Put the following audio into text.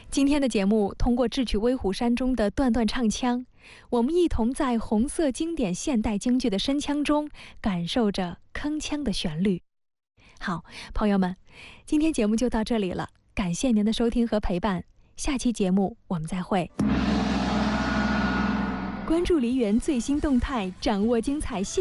今天的节目通过智取威虎山中的段段唱腔，我们一同在红色经典现代京剧的声腔中感受着铿锵的旋律。好，朋友们，今天节目就到这里了，感谢您的收听和陪伴，下期节目我们再会。关注梨园最新动态，掌握精彩